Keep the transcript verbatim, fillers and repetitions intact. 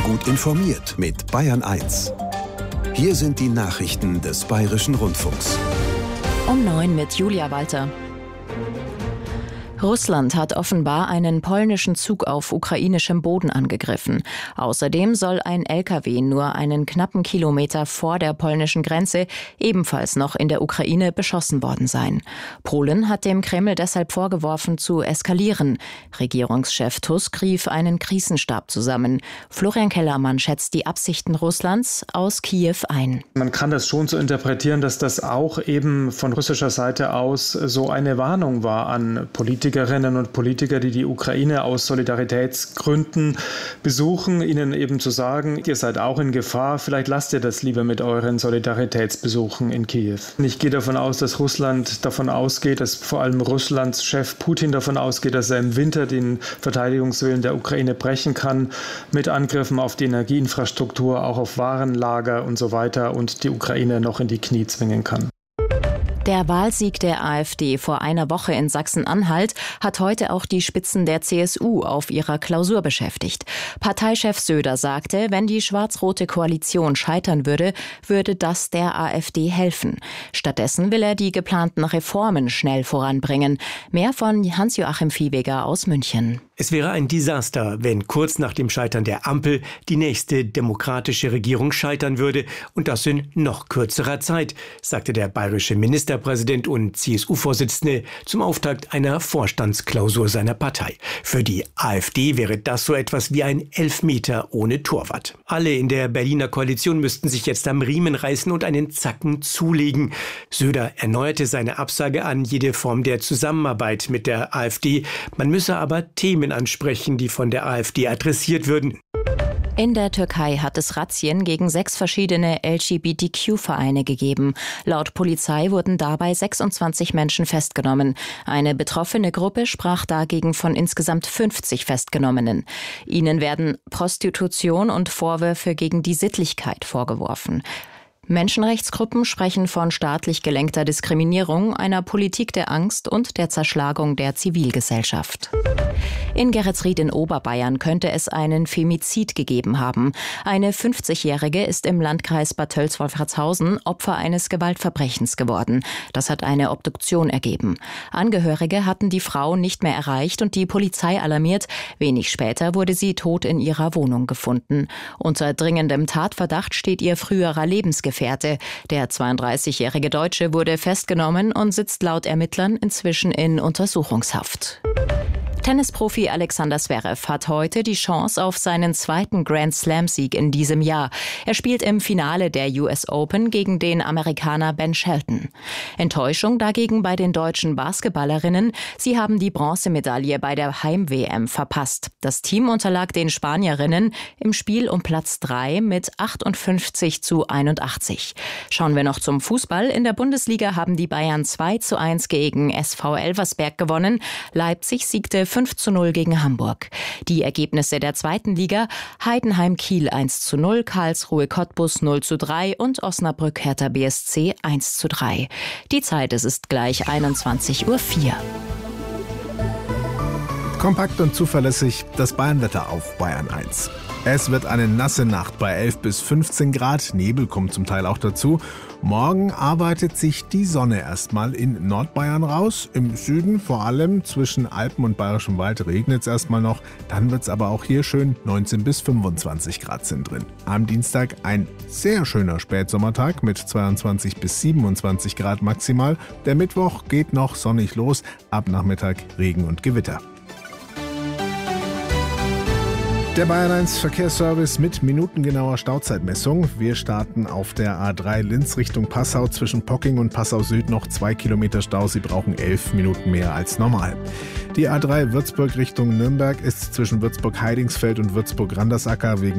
Gut informiert mit Bayern eins. Hier sind die Nachrichten des Bayerischen Rundfunks. Um neun mit Julia Walter. Russland hat offenbar einen polnischen Zug auf ukrainischem Boden angegriffen. Außerdem soll ein L K W nur einen knappen Kilometer vor der polnischen Grenze, ebenfalls noch in der Ukraine, beschossen worden sein. Polen hat dem Kreml deshalb vorgeworfen, zu eskalieren. Regierungschef Tusk rief einen Krisenstab zusammen. Florian Kellermann schätzt die Absichten Russlands aus Kiew ein. Man kann das schon so interpretieren, dass das auch eben von russischer Seite aus so eine Warnung war an Politikerinnen und Politiker, die die Ukraine aus Solidaritätsgründen besuchen, ihnen eben zu sagen, ihr seid auch in Gefahr, vielleicht lasst ihr das lieber mit euren Solidaritätsbesuchen in Kiew. Ich gehe davon aus, dass Russland davon ausgeht, dass vor allem Russlands Chef Putin davon ausgeht, dass er im Winter den Verteidigungswillen der Ukraine brechen kann, mit Angriffen auf die Energieinfrastruktur, auch auf Warenlager und so weiter und die Ukraine noch in die Knie zwingen kann. Der Wahlsieg der AfD vor einer Woche in Sachsen-Anhalt hat heute auch die Spitzen der C S U auf ihrer Klausur beschäftigt. Parteichef Söder sagte, wenn die schwarz-rote Koalition scheitern würde, würde das der AfD helfen. Stattdessen will er die geplanten Reformen schnell voranbringen. Mehr von Hans-Joachim Viehweger aus München. Es wäre ein Desaster, wenn kurz nach dem Scheitern der Ampel die nächste demokratische Regierung scheitern würde, und das in noch kürzerer Zeit, sagte der bayerische Ministerpräsident und C S U-Vorsitzende zum Auftakt einer Vorstandsklausur seiner Partei. Für die AfD wäre das so etwas wie ein Elfmeter ohne Torwart. Alle in der Berliner Koalition müssten sich jetzt am Riemen reißen und einen Zacken zulegen. Söder erneuerte seine Absage an jede Form der Zusammenarbeit mit der AfD. Man müsse aber Themen ansprechen, die von der AfD adressiert würden. In der Türkei hat es Razzien gegen sechs verschiedene L G B T Q-Vereine gegeben. Laut Polizei wurden dabei sechsundzwanzig Menschen festgenommen. Eine betroffene Gruppe sprach dagegen von insgesamt fünfzig Festgenommenen. Ihnen werden Prostitution und Vorwürfe gegen die Sittlichkeit vorgeworfen. Menschenrechtsgruppen sprechen von staatlich gelenkter Diskriminierung, einer Politik der Angst und der Zerschlagung der Zivilgesellschaft. In Geretsried in Oberbayern könnte es einen Femizid gegeben haben. Eine fünfzigjährige ist im Landkreis Bad Tölz-Wolfratshausen Opfer eines Gewaltverbrechens geworden. Das hat eine Obduktion ergeben. Angehörige hatten die Frau nicht mehr erreicht und die Polizei alarmiert. Wenig später wurde sie tot in ihrer Wohnung gefunden. Unter dringendem Tatverdacht steht ihr früherer Lebensgefährte. Der zweiunddreißigjährige Deutsche wurde festgenommen und sitzt laut Ermittlern inzwischen in Untersuchungshaft. Tennisprofi Alexander Zverev hat heute die Chance auf seinen zweiten Grand-Slam-Sieg in diesem Jahr. Er spielt im Finale der U S Open gegen den Amerikaner Ben Shelton. Enttäuschung dagegen bei den deutschen Basketballerinnen. Sie haben die Bronzemedaille bei der Heim-W M verpasst. Das Team unterlag den Spanierinnen im Spiel um Platz drei mit achtundfünfzig zu einundachtzig. Schauen wir noch zum Fußball. In der Bundesliga haben die Bayern zwei zu eins gegen S V Elversberg gewonnen. Leipzig siegte fünf zu null gegen Hamburg. Die Ergebnisse der zweiten Liga: Heidenheim Kiel eins zu null, Karlsruhe Cottbus null zu drei und Osnabrück Hertha B S C eins zu drei. Die Zeit, es ist gleich einundzwanzig Uhr vier. Kompakt und zuverlässig das Bayernwetter auf Bayern eins. Es wird eine nasse Nacht bei elf bis fünfzehn Grad. Nebel kommt zum Teil auch dazu. Morgen arbeitet sich die Sonne erstmal in Nordbayern raus. Im Süden, vor allem zwischen Alpen und Bayerischem Wald, regnet es erstmal noch. Dann wird es aber auch hier schön. neunzehn bis fünfundzwanzig Grad sind drin. Am Dienstag ein sehr schöner Spätsommertag mit zweiundzwanzig bis siebenundzwanzig Grad maximal. Der Mittwoch geht noch sonnig los. Ab Nachmittag Regen und Gewitter. Der Bayern eins Verkehrsservice mit minutengenauer Stauzeitmessung. Wir starten auf der A drei Linz Richtung Passau. Zwischen Pocking und Passau Süd noch zwei Kilometer Stau. Sie brauchen elf Minuten mehr als normal. Die A drei Würzburg Richtung Nürnberg ist zwischen Würzburg-Heidingsfeld und Würzburg-Randersacker wegen